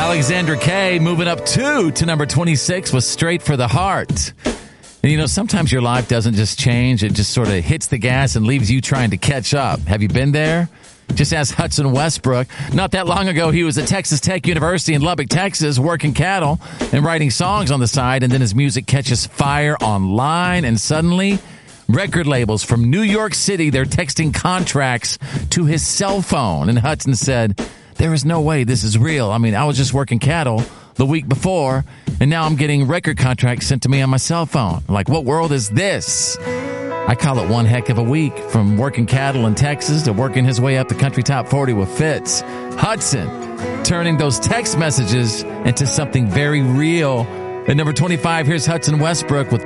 Alexandra Kay moving up 2 to number 26 was Straight for the Heart. And you know, sometimes your life doesn't just change. It just sort of hits the gas and leaves you trying to catch up. Have you been there? Just ask Hudson Westbrook. Not that long ago, he was at Texas Tech University in Lubbock, Texas, working cattle and writing songs on the side. And then his music catches fire online. And suddenly, record labels from New York City, they're texting contracts to his cell phone. And Hudson said, there is no way this is real. I mean, I was just working cattle the week before, and now I'm getting record contracts sent to me on my cell phone. Like, what world is this? I call it one heck of a week, from working cattle in Texas to working his way up the country top 40 with Fitz. Hudson, turning those text messages into something very real. At number 25, here's Hudson Westbrook with